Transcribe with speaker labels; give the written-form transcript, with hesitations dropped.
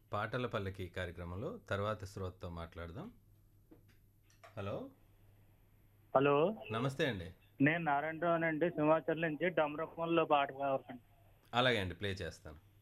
Speaker 1: పాటల పల్లకి కార్యక్రమంలో తర్వాత శ్రోతతో మాట్లాడదాం. హలో,
Speaker 2: హలో,
Speaker 1: నమస్తే అండి.
Speaker 2: నేను నారాయణరావు అండి, సింహాచలం నుంచి. డమ్రకంలో పాట కావాలండి.
Speaker 1: అలాగే అండి, ప్లే చేస్తాను.